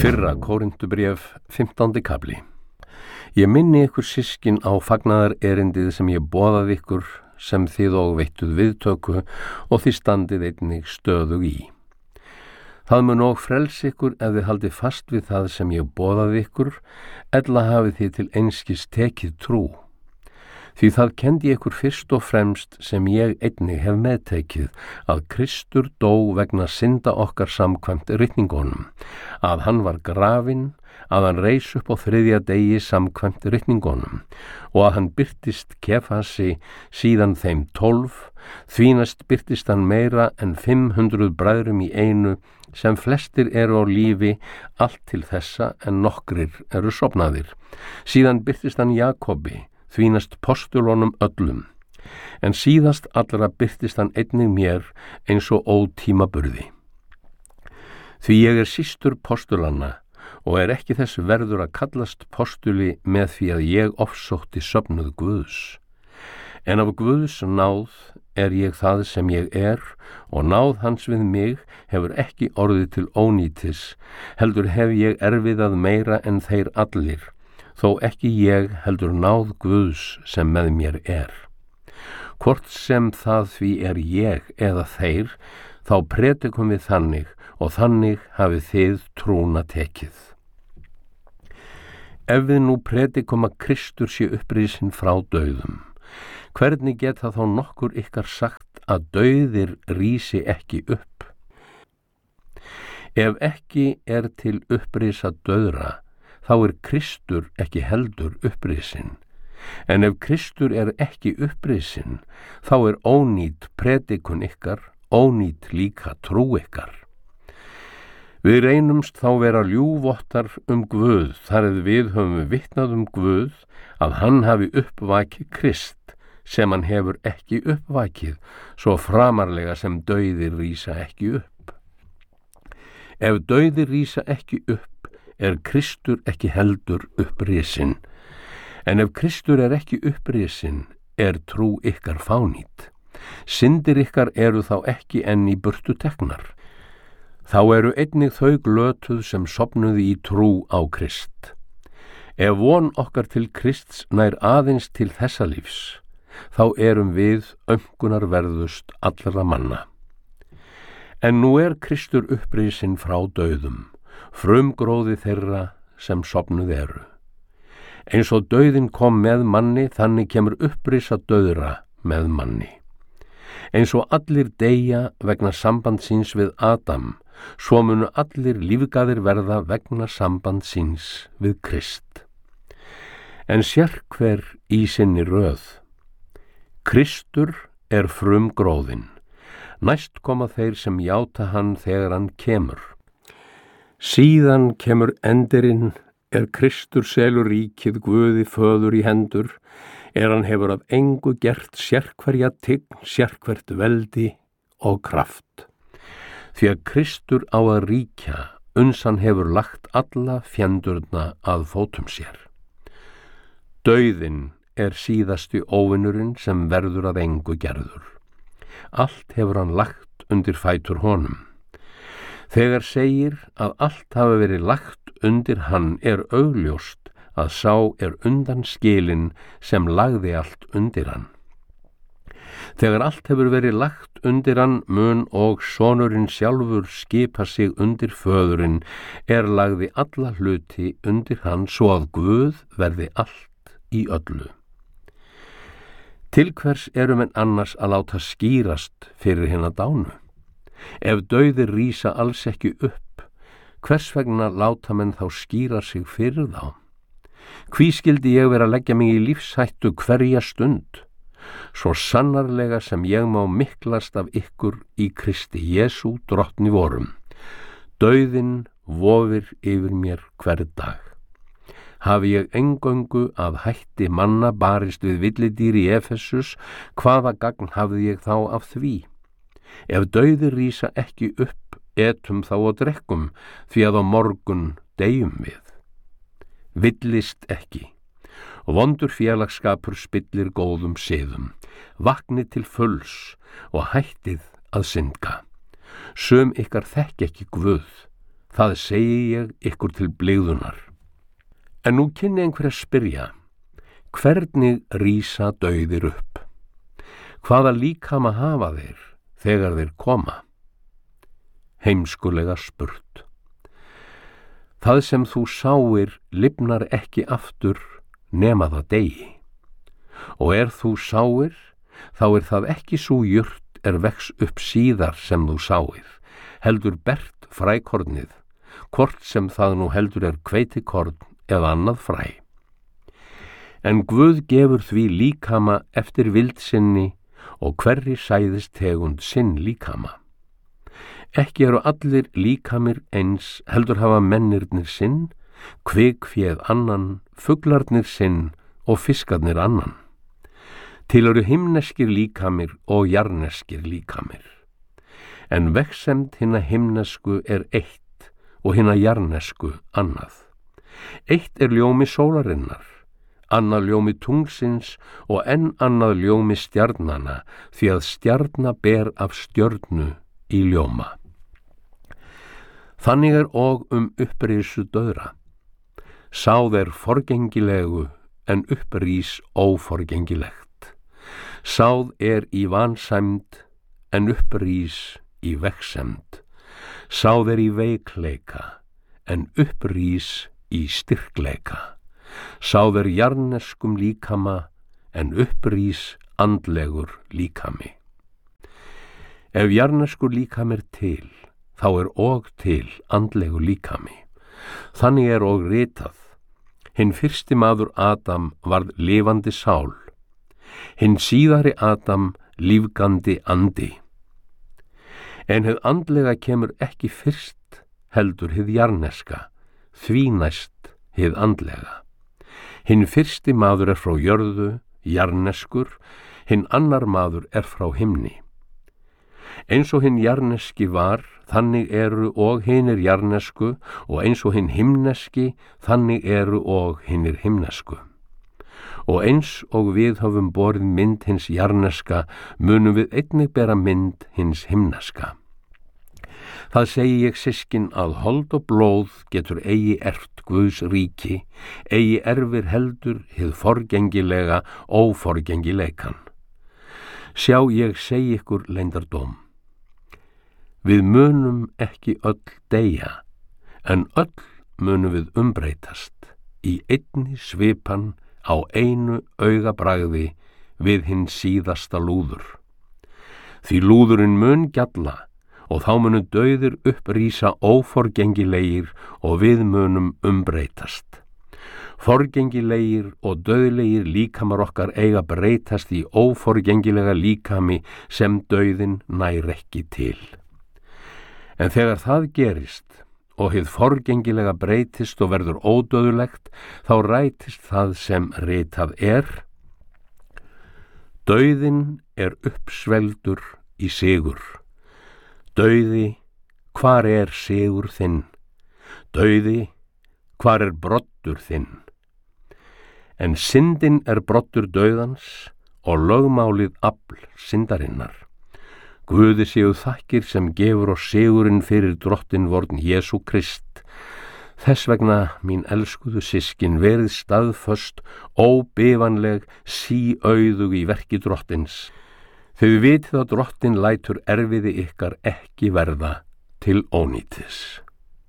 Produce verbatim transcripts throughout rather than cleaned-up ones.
Fyrra Kórinthubréf, fimmtándi kafli. Ég minni ykkur systkin á fagnaðar erindið sem ég boðaði ykkur, sem þið og veittuð viðtöku og þið standið einnig stöðug í. Það mun og frelsi ykkur ef þið haldið fast við það sem ég boðaði ykkur, ella hafið þið til einskis tekið trú. Því það kendi ykkur fyrst og fremst sem ég einnig hef meðtekið, að Kristur dó vegna synda okkar samkvæmt ritningunum, að hann var grafinn, að hann reis upp á þriðja degi samkvæmt ritningunum, og að hann birtist Kefasi, síðan þeim tólf, því næst birtist hann meira en fimm hundruð bræðrum í einu, sem flestir eru á lífi, allt til þessa en nokkrir eru sofnaðir. Síðan birtist hann Jakobi, því næst postulunum öllum, en síðast allra birtist hann einnig mér eins og ótímaburði. Því ég er systur postulanna og er ekki þess verður að kallast postuli með því að ég ofsótti söfnuð Guðs. En af Guðs náð er ég það sem ég er, og náð hans við mig hefur ekki orðið til ónýtis, heldur hef ég erfiðað meira en þeir allir, þó ekki ég heldur náð Guðs sem með mér er. Hvort sem það því er ég eða þeir, þá predikum við þannig, og þannig hafið þið trúna tekið. Ef við nú predikum að Kristur sé upprisinn frá dauðum, hvernig geta þá nokkur ykkar sagt að dauðir rísi ekki upp? Ef ekki er til upprisa dauðra, þá er Kristur ekki heldur upprisinn. En ef Kristur er ekki upprisinn, þá er ónýt predikun ykkar, ónýt líka trú ykkar. Við reynumst þá vera ljúvottar um Guð, þar eð við höfum vitnað um Guð, að hann hafi uppvakið Krist, sem hann hefur ekki uppvakið, svo framarlega sem dauðir rísa ekki upp. Ef dauðir rísa ekki upp, er Kristur ekki heldur upprisinn. En ef Kristur er ekki upprisinn, er trú ykkar fánýt. Syndir ykkar eru þá ekki enn í burtu teknar. Þá eru einnig þau glötuð sem sofnuðu í trú á Krist. Ef von okkar til Krists nær aðeins til þessa lífs, þá erum við aumkunarverðust allra manna. En nú er Kristur upprisinn frá dauðum, frumgróði þeirra sem sofnuð eru. Eins og dauðin kom með manni, þannig kemur upprisa dauðra með manni. Eins og allir deyja vegna samband síns við Adam, svo munu allir lífgaðir verða vegna samband síns við Krist. En sérhver í sinni röð. Kristur er frumgróðinn, næst koma þeir sem játa hann þegar hann kemur. Síðan kemur endirinn, er Kristur selur ríkið Guði föður í hendur, er hann hefur af engu gert sérhverja tign, sérhvert veldi og kraft. Því að Kristur á að ríkja, uns hann hefur lagt alla fjendurna að fótum sér. Dauðinn er síðasti óvinurinn sem verður að engu gerður. Allt hefur hann lagt undir fætur honum. Þegar segir að allt hafi verið lagt undir hann er augljóst að sá er undan skilin sem lagði allt undir hann. Þegar allt hefur verið lagt undir hann mun og sonurinn sjálfur skipa sig undir föðurinn er lagði alla hluti undir hann svo að Guð verði allt í öllu. Til hvers eru menn annars að láta skýrast fyrir hina dánu? Ef dauðir rísa alls ekki upp, hvers vegna láta menn þá skýra sig fyrir þá? Hví skildi ég vera að leggja mig í lífshættu hverja stund? Svo sannarlega sem ég má miklast af ykkur í Kristi Jesú drottni vorum. Dauðinn vofir yfir mér hver dag. Hafi ég eingöngu af hætti manna barist við villidýr í Efesus, hvaða gagn hafði ég þá af því? Ef dauðir rísa ekki upp, etum þá og drekkum, því að á morgun deyjum við. Villist ekki. Vondur félagsskapur spillir góðum siðum. Vaknið til fulls og hættið að syndga. Sum ykkar þekki ekki Guð. það segi ég ykkur til blygðunar. En nú kynni einhver að spyrja, hvernig rísa dauðir upp? Hvaða líkama hafa þeir þegar þeir koma? Heimskulega spurt. Það sem þú sáir lifnar ekki aftur nema það degi. Og er þú sáir, þá er það ekki svo jurt er vex upp síðar sem þú sáir, heldur bert frækornið, hvort sem það nú heldur er hveitikorn eða annað fræ. En Guð gefur því líkama eftir vild sinni og hverri sæðist tegund sinn líkama. Ekki eru allir líkamir eins, heldur hafa mennirnir sinn, kvikféð annan, fuglarnir sinn og fiskarnir annan. Til eru himneskir líkamir og jarneskir líkamir. En vegsemd hinna himnesku er eitt og hinna jarnesku annað. Eitt er ljómi sólarinnar, annað ljómi tungsins og enn annað ljómi stjarnana, því að stjarna ber af stjörnu í ljóma. Þannig er og um upprisu dauðra. Sáð er forgengilegu en upprís óforgengilegt. Sáð er í vansæmd en upprís í vegsemd. Sáð er í veikleika en upprís í styrkleika. Sáð er jarneskum líkama en upprís andlegur líkami. Ef jarneskur líkami er til, þá er og til andlegur líkami. Þannig er og ritað, hinn fyrsti maður Adam varð lifandi sál, hinn síðari Adam lífgandi andi. En hið andlega kemur ekki fyrst, heldur hið jarneska, því næst hið andlega. Hinn fyrsti maður er frá jörðu, jarneskur, hinn annar maður er frá himni. Eins og hinn jarneski var, þannig eru og hinnir jarnesku, og eins og hinn himneski, þannig eru og hinnir himnesku. Og eins og við höfum borið mynd hins jarneska, munum við einnig bera mynd hins himneska. Það segi ég systkin að hold og blóð getur eigi erft Guðs ríki, eigi erfir heldur hið forgengilega óforgengileikan. Sjá ég segi ykkur leyndardóm. Við munum ekki öll deyja, en öll munum við umbreytast í einni svipan á einu augabragði við hinn síðasta lúður. Því lúðurinn mun gjalla og þá munu dauðir upprísa óforgengilegir og við munum umbreytast. Forgengilegir og dauðlegir líkamar okkar eiga breytast í óforgengilega líkami sem dauðin nær ekki til. En þegar það gerist og hið forgengilega breytist og verður ódauðlegt, þá rætist það sem ritað er. Dauðinn er uppsveldur í sigur. Dauði, hvar er sigur þinn? Dauði, hvar er broddur þinn? En syndin er broddur dauðans og lögmálið afl syndarinnar. Guði séu þakkir sem gefur oss sigurinn fyrir drottin vorn Jesú Krist. Þess vegna, mín elskuðu systkin, verið staðföst, óbifanleg, síauðug í verki drottins. Þau vitið að drottin lætur erfiði ykkar ekki verða til ónýtis.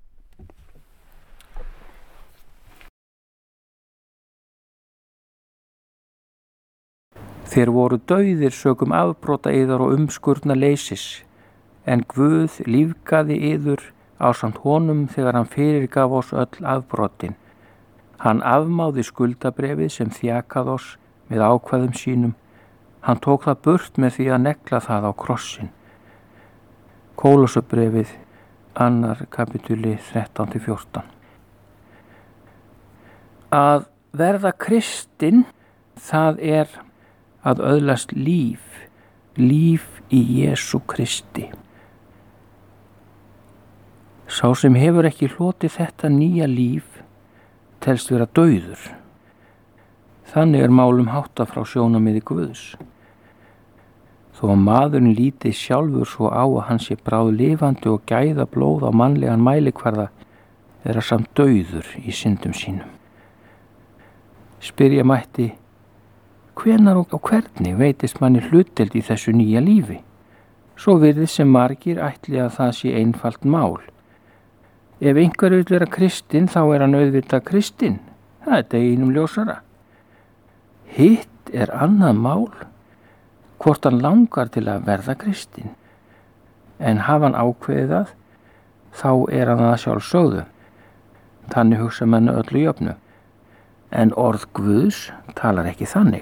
Þeir voru dauðir sökum afbrota yðar og umskurna leysis, en Guð lífgaði yður ásamt honum þegar hann fyrirgaf oss öll afbrotin. Hann afmáði skuldabrefið sem þjakað oss með ákvæðum sínum. Hann tók það burt með því að negla það á krossin. Kólossabrefið, annar kapitúli þrettán til fjórtán. Að verða kristinn, það er að öðlast líf, líf í Jesú Kristi. Sá sem hefur ekki hlotið þetta nýja líf telst vera dauður. Þannig er málum háttað frá sjónarmiði Guðs. þó að maðurinn líti sjálfur svo á að hann sé bráð lifandi og gæða blóð á mannlegan mælikvarða, er að samt dauður í syndum sínum. Spyrja mætti, hvenar og hvernig veitist manni hlutdeild í þessu nýja lífi? Svo virðist sem margir ætli að það sé einfalt mál. Ef einhver vill vera kristinn, þá er hann auðvitað kristinn. Það er deginum ljósara. Hitt er annað mál, hvort hann langar til að verða kristinn. En hafa hann ákveðið það, þá er hann það sjálfsögðu. Þannig hugsa menn öllu jöfnu. En orð Guðs talar ekki þannig.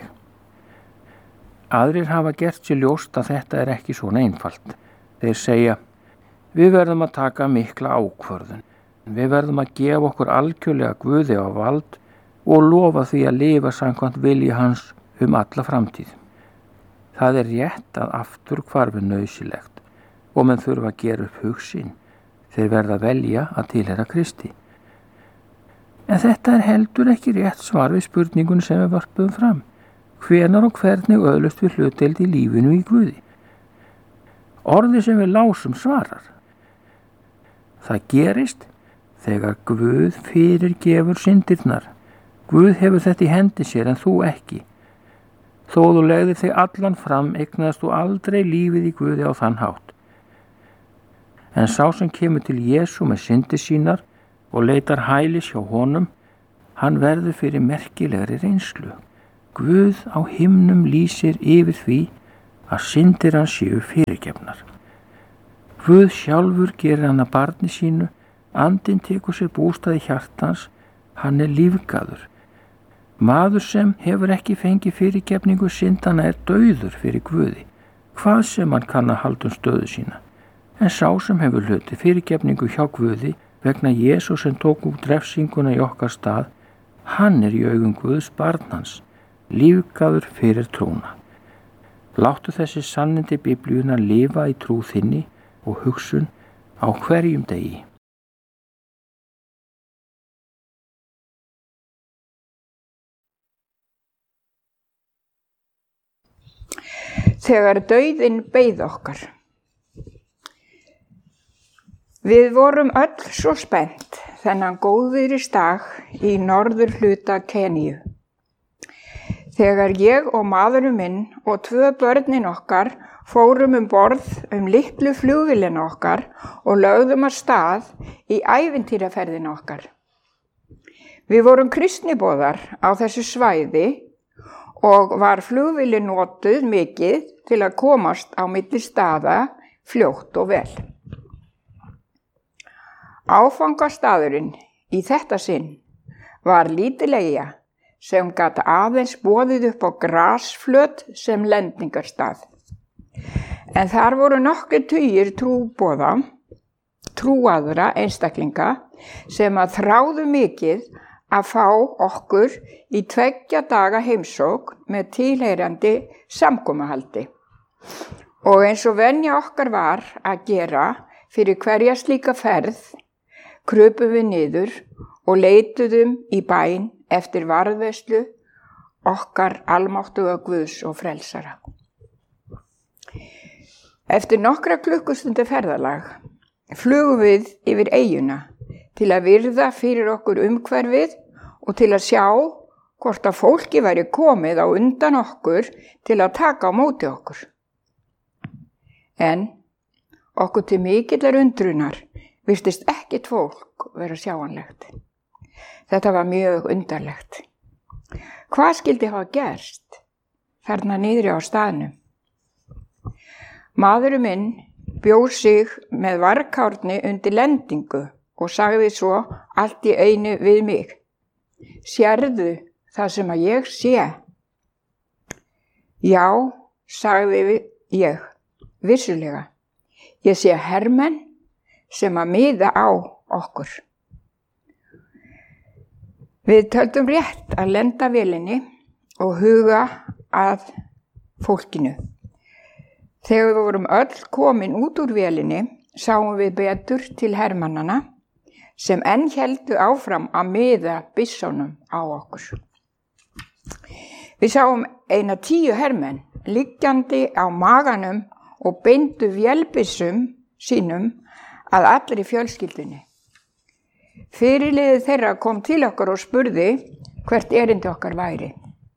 Aðrir hafa gert sér ljóst að þetta er ekki svona einfalt. Þeir segja, við verðum að taka mikla ákvörðun. Við verðum að gefa okkur algjörlega Guði á vald og lofa því að lifa samkvæmt vilja hans um alla framtíð. Það er rétt að aftur hvarfi nauðsynlegt og menn þurfa að gera upp hug sinn. Þeir verða að velja að tilheyra Kristi. En þetta er heldur ekki rétt svar við spurningun sem við vörpum fram. Hvenar og hvernig öðlust við hlutdeild í lífinu í Guði? Orðið sem við lásum svarar. Það gerist þegar Guð fyrirgefur syndirnar. Guð hefur þetta í hendi sér en þú ekki. Þó þú legðir þig allan fram, eignaðist þú aldrei lífið í Guði á þann hátt. En sá sem kemur til Jesú með syndir sínar og leitar hælis hjá honum, hann verður fyrir merkilegri reynslu. Guð á himnum lýsir yfir því að syndir hans séu fyrirgefnar. Guð sjálfur gerir hann að barni sínu, andinn tekur sér bústað í hjartans, hann er lífgaður. Maður sem hefur ekki fengið fyrirgefningu syndana er dauður fyrir Guði, hvað sem hann kann að halda um stöðu sína. En sá sem hefur hlutið fyrirgefningu hjá Guði vegna Jesú sem tók út refsinguna í okkar stað, hann er í augum Guðs barn hans, lífgaður fyrir trúna. Láttu þessi sannindi Biblíuna lifa í trú þinni og hugsun á hverjum degi. Þegar dauðinn beið okkar. Við vorum öll svo spennt þennan góðviðrisdag í norður hluta Keníu. Þegar ég og maðurinn minn og tvö börnin okkar fórum um borð um litlu flugvélina okkar og lögðum af stað í ævintýraferðina okkar. Við vorum kristniboðar á þessu svæði og var flugvélin notuð mikið til að komast á milli staða fljótt og vel. Áfangastaðurinn í þetta sinn var lítil eyja sem gat aðeins boðið upp á grasflöt sem lendingarstað. En þar voru nokkrir tugir trúboða, trúaðra einstaklinga sem að þráðu mikið að fá okkur í tveggja daga heimsókn með tilheyrandi samkomuhaldi. Og eins og venja okkar var að gera fyrir hverja slíka ferð, krupum við niður og leituðum í bæn eftir varðveislu okkar almáttuga Guðs og frelsara. Eftir nokkra klukkustundir ferðalag flugum við yfir eyjuna til að virða fyrir okkur umhverfið og til að sjá hvort að fólki væri komið á undan okkur til að taka á móti okkur. En okkur til mikillar undrunar virtist ekkert fólk vera sjáanlegt. Þetta var mjög undarlegt. Hvað skyldi hafa gerst þarna niðri á staðnum? Maðurinn minn bjó sig með varkárni undir lendingu og sagði svo allt í einu við mig. Sérðu það sem að ég sé? Já, sagði ég, vissulega. Ég sé hermenn sem að miða á okkur. Við töldum rétt að lenda vélinni og huga að fólkinu. Þegar við vorum öll komin út úr vélinni, sáum við betur til hermannana sem enn héldu áfram að miða byssónum á okkur. Við sáum eina tíu hermenn liggjandi á maganum og beindu vélbyssum sínum að allri fjölskyldunni. Fyrirliði þeirra kom til okkar og spurði hvert erindi okkar væri.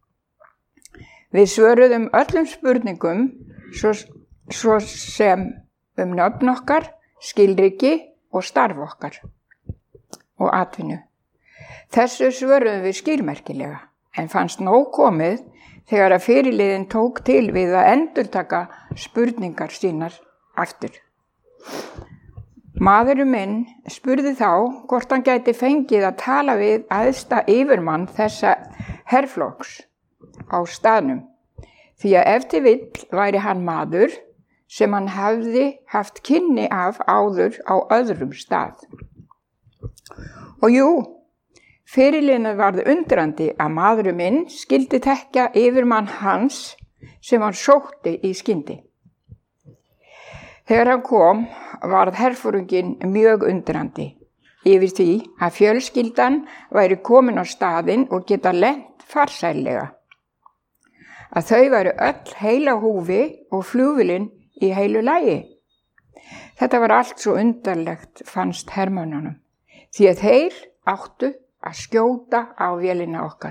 Við svöruðum öllum spurningum svo, svo sem um nöfn okkar, skilríki og starf okkar og atvinnu. Þessu svöruðum við skýrmerkilega, en fannst nóg komið þegar að fyrirliðin tók til við að endurtaka spurningar sínar aftur. Maðurinn minn spurði þá hvort hann gæti fengið að tala við æðsta yfirmann þessa herflokks á staðnum, því að ef til vill væri hann maður sem hann hafði haft kynni af áður á öðrum stað. Og jú, fyrirliðinu varð undrandi að maðurinn minn skyldi þekkja yfirmann hans sem hann sótti í skyndi. Þegar hann kom varð herforinginn mjög undrandi yfir því að fjölskyldan væri komin á staðinn og geta lent farsællega. Að þau væru öll heil á húfi og flugvélin í heilu lagi. Þetta var allt svo undarlegt fannst hermönnunum, því að þeir áttu að skjóta á vélina okkar.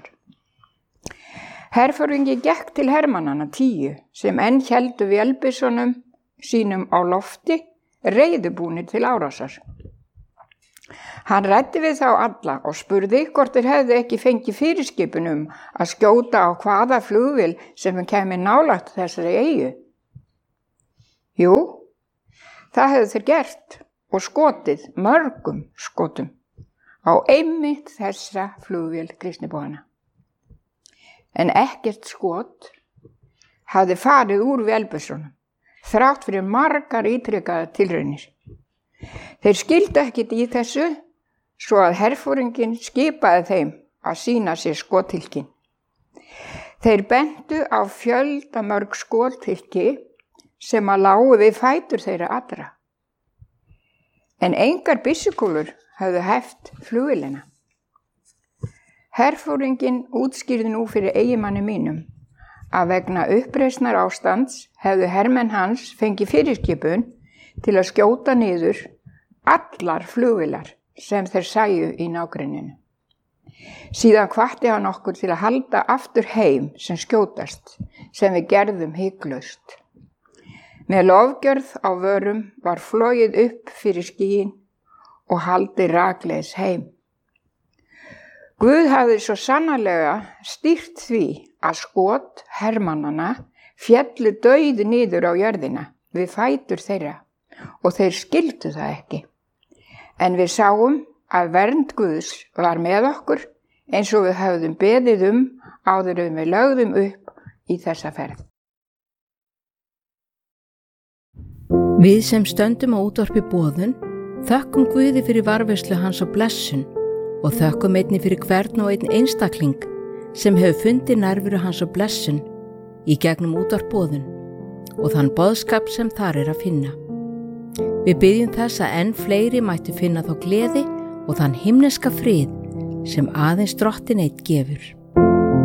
Herforingi gekk til hermannanna tíu sem enn héldu vélbyssunum sínum á lofti, reiðubúnir til árásar. Hann ræddi við þá alla og spurði hvort þeir hefðu ekki fengið fyrirskipun um að skjóta á hvaða flugvél sem kæmi nálægt þessari eyju. Jú, það hefðu þeir gert og skotið mörgum skotum á einmitt þessa flugvél kristnibúanna. En ekkert skot hafði farið úr vélbyssunum, þrátt fyrir margar ítrekaðar tilraunir. Þeir skildu ekkit í þessu, svo að herforinginn skipaði þeim að sýna sér skothylkin. Þeir bentu á fjöldamörg skothylki sem að lágu við fætur þeirra allra. En engar byssukúlur höfðu hæft flugvélina. Herforinginn útskýrði nú fyrir eiginmanni mínum að vegna uppreisnar ástands hefðu hermenn hans fengið fyrirskipun til að skjóta niður allar flugvélar sem þeir sæju í nágrenninu. Síðan hvatti hann okkur til að halda aftur heim sem skjótast, sem við gerðum hiklaust. Með lofgjörð á vörum var flogið upp fyrir skýin og haldið rakleiðis heim. Guð hafði svo sannarlega stýrt því að skot hermannana féllu dauð niður á jörðina við fætur þeirra og þeir skildu það ekki. En við sáum að vernd Guðs var með okkur eins og við höfðum beðið um áður en við lögðum upp í þessa ferð. Við sem stöndum á útvarpi boðun þökkum Guði fyrir varðveislu hans og blessun og þökkum einnig fyrir hvern og einn einstakling sem hefur fundið nærveru hans og blessun í gegnum útvarp boðun og þann boðskap sem þar er að finna. Við byggjum þess að enn fleiri mættu finna þá gleði og þann himneska frið sem aðeins Drottinn einn gefur.